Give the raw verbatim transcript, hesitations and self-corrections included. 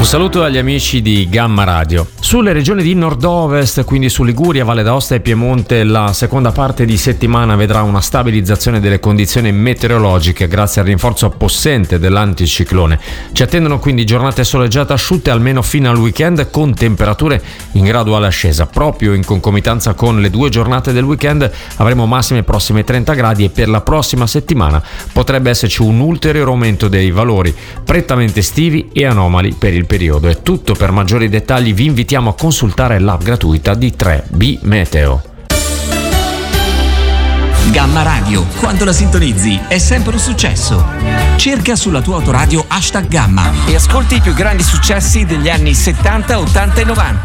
Un saluto agli amici di Gamma Radio. Sulle regioni di nord-ovest, quindi su Liguria, Valle d'Aosta e Piemonte, la seconda parte di settimana vedrà una stabilizzazione delle condizioni meteorologiche grazie al rinforzo possente dell'anticiclone. Ci attendono quindi giornate soleggiate asciutte almeno fino al weekend, con temperature in graduale ascesa. Proprio in concomitanza con le due giornate del weekend avremo massime prossime ai trenta gradi e per la prossima settimana potrebbe esserci un ulteriore aumento dei valori prettamente estivi e anomali per il periodo. È tutto. Per maggiori dettagli vi invitiamo a consultare l'app gratuita di tre B Meteo. Gamma Radio, quando la sintonizzi è sempre un successo. Cerca sulla tua autoradio hashtag Gamma e ascolti i più grandi successi degli anni settanta, ottanta e novanta.